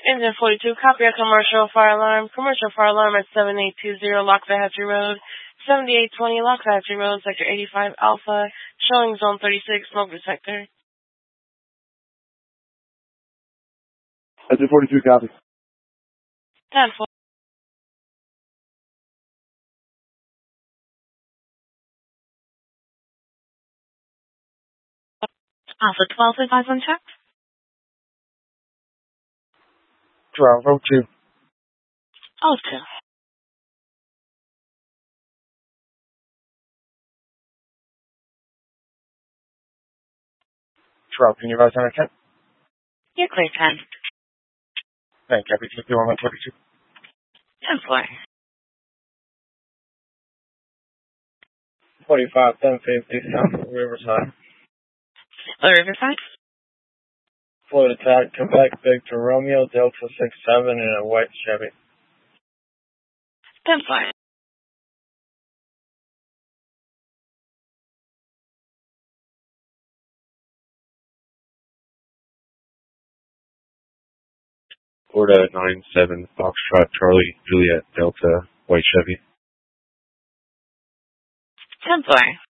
Engine 42, copy a commercial fire alarm. Commercial fire alarm at 7820 Loxahatchee Road, 7820 Loxahatchee Road, Sector 85 Alpha, showing Zone 36, smoke detector. Engine 42, copy. 10-4. Alpha 12, advise on check. Bravo 2. Oh, 2. Bravo, can you advise on a 10? You're clear, 10. Thank you, copy 5142. 10-4. 45, 1050, South Riverside. Riverside? Float attack, Quebec, Victor Romeo, Delta 67 in a white Chevy. 10-4. Florida 97, Foxtrot, Charlie, Juliet, Delta, white Chevy. 10-4.